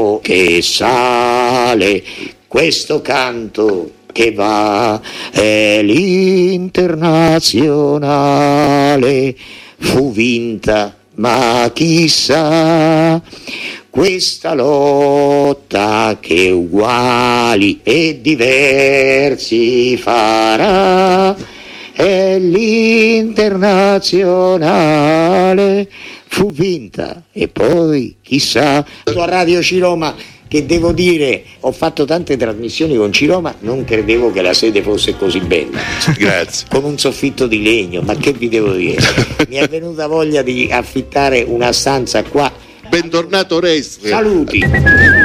che sale, questo canto che va, è l'Internazionale, fu vinta, ma chissà, questa lotta che uguali e diversi farà, è l'Internazionale, fu vinta e poi chissà. A Radio Ciroma, che devo dire, ho fatto tante trasmissioni con Ciroma, non credevo che la sede fosse così bella. Grazie. Con un soffitto di legno, ma che vi devo dire? Mi è venuta voglia di affittare una stanza qua. Bentornato Oreste. Saluti.